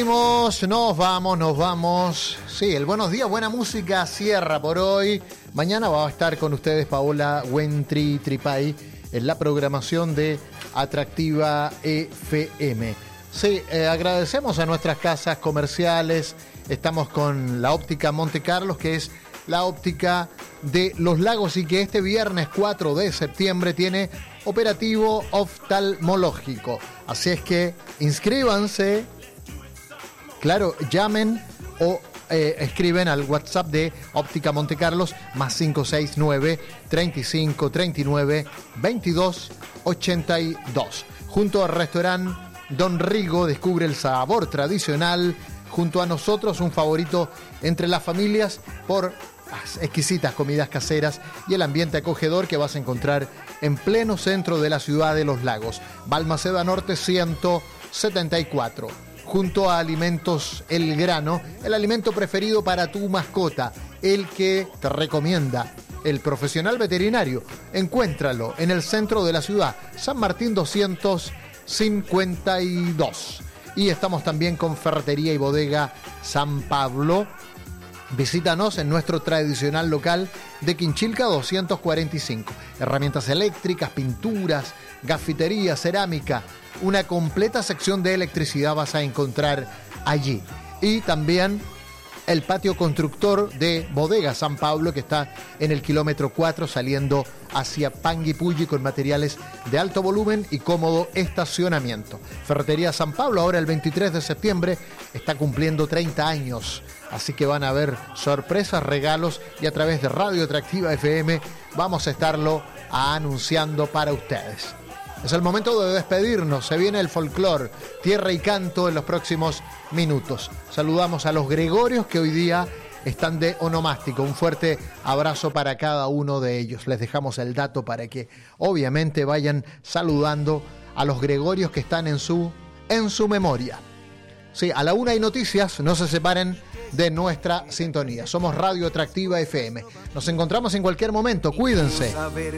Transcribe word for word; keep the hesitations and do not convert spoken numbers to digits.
despedimos, nos vamos, nos vamos. Sí, el Buenos Días, Buena Música cierra por hoy. Mañana va a estar con ustedes Paola Wentri Tripay en la programación de Atractiva F M. Sí, eh, agradecemos a nuestras casas comerciales. Estamos con la óptica Monte Carlos, que es la óptica de Los Lagos y que este viernes cuatro de septiembre tiene operativo oftalmológico. Así es que inscríbanse, claro, llamen o eh, escriben al WhatsApp de Óptica Monte Carlos más cinco seis nueve, treinta y cinco, treinta y nueve, veintidós, ochenta y dos. Junto al restaurante Don Rigo descubre el sabor tradicional. Junto a nosotros, un favorito entre las familias por las exquisitas comidas caseras y el ambiente acogedor que vas a encontrar en pleno centro de la ciudad de Los Lagos. Balmaceda Norte ciento setenta y cuatro. Junto a Alimentos El Grano, el alimento preferido para tu mascota, el que te recomienda el profesional veterinario. Encuéntralo en el centro de la ciudad, San Martín doscientos cincuenta y dos. Y estamos también con Ferretería y Bodega San Pablo. Visítanos en nuestro tradicional local de Quinchilca doscientos cuarenta y cinco. Herramientas eléctricas, pinturas, gafitería, cerámica. Una completa sección de electricidad vas a encontrar allí. Y también el patio constructor de Bodega San Pablo, que está en el kilómetro cuatro saliendo hacia Panguipulli, con materiales de alto volumen y cómodo estacionamiento. Ferretería San Pablo, ahora el veintitrés de septiembre, está cumpliendo treinta años. Así que van a haber sorpresas, regalos, y a través de Radio Atractiva F M vamos a estarlo anunciando para ustedes. Es el momento de despedirnos. Se viene el folclore, tierra y canto en los próximos minutos. Saludamos a los Gregorios que hoy día están de onomástico. Un fuerte abrazo para cada uno de ellos. Les dejamos el dato para que obviamente vayan saludando a los Gregorios que están en su, en su memoria. Sí, a la una hay noticias, no se separen de nuestra sintonía. Somos Radio Atractiva F M. Nos encontramos en cualquier momento, cuídense.